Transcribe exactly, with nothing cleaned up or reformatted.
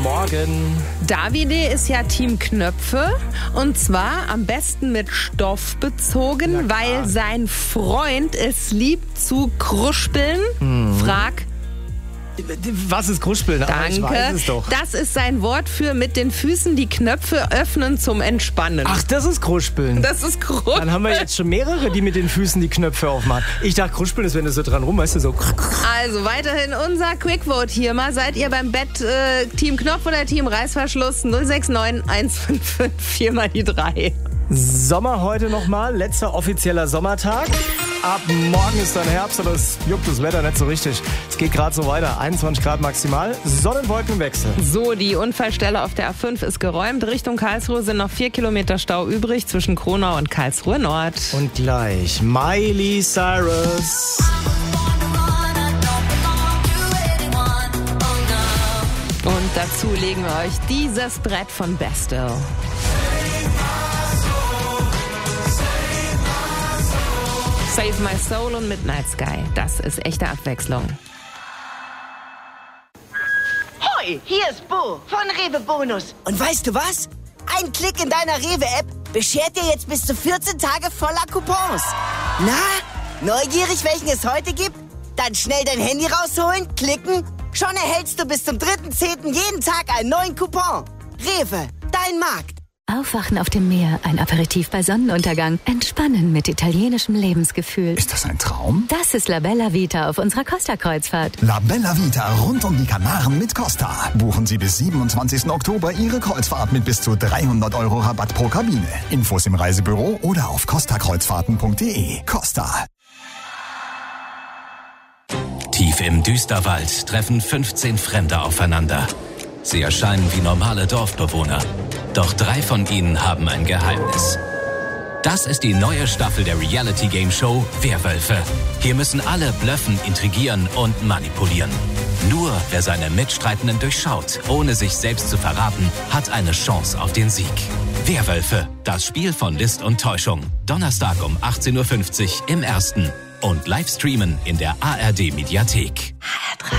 Morgen. Davide ist ja Team Knöpfe und zwar am besten mit Stoff bezogen, weil sein Freund es liebt zu kruspeln. Hm. Frag. Was ist Kruspeln? Danke. Ah, ich weiß es doch. Das ist sein Wort für mit den Füßen die Knöpfe öffnen zum Entspannen. Ach, das ist Kruspeln. Das ist Kruspeln. Dann haben wir jetzt schon mehrere, die mit den Füßen die Knöpfe aufmachen. Ich dachte, Kruspeln ist, wenn du so dran rum, weißt du, so. Also weiterhin unser Quickvote hier mal. Seid ihr beim Bett äh, Team Knopf oder Team Reißverschluss? null sechs neun eins fünf fünf vier mal die drei. Sommer heute nochmal, letzter offizieller Sommertag. Ab morgen ist dann Herbst, aber es juckt das Wetter nicht so richtig. Es geht gerade so weiter, einundzwanzig Grad maximal, Sonnenwolkenwechsel. So, die Unfallstelle auf der A fünf ist geräumt. Richtung Karlsruhe sind noch vier Kilometer Stau übrig zwischen Kronau und Karlsruhe Nord. Und gleich Miley Cyrus. Und dazu legen wir euch dieses Brett von Bestel. Save My Soul und Midnight Sky. Das ist echte Abwechslung. Hoi, hier ist Bo von Rewe Bonus. Und weißt du was? Ein Klick in deiner Rewe-App beschert dir jetzt bis zu vierzehn Tage voller Coupons. Na, neugierig, welchen es heute gibt? Dann schnell dein Handy rausholen, klicken. Schon erhältst du bis zum dritten zehnten jeden Tag einen neuen Coupon. Rewe, dein Markt. Aufwachen auf dem Meer, ein Aperitif bei Sonnenuntergang, entspannen mit italienischem Lebensgefühl. Ist das ein Traum? Das ist La Bella Vita auf unserer Costa-Kreuzfahrt. La Bella Vita rund um die Kanaren mit Costa. Buchen Sie bis siebenundzwanzigsten Oktober Ihre Kreuzfahrt mit bis zu dreihundert Euro Rabatt pro Kabine. Infos im Reisebüro oder auf costa kreuzfahrten punkt de. Costa. Tief im Düsterwald treffen fünfzehn Fremde aufeinander. Sie erscheinen wie normale Dorfbewohner. Doch drei von ihnen haben ein Geheimnis. Das ist die neue Staffel der Reality-Game-Show Werwölfe. Hier müssen alle blöffen, intrigieren und manipulieren. Nur wer seine Mitstreitenden durchschaut, ohne sich selbst zu verraten, hat eine Chance auf den Sieg. Werwölfe, das Spiel von List und Täuschung. Donnerstag um achtzehn Uhr fünfzig im Ersten. Und live streamen in der A R D-Mediathek. H R drei.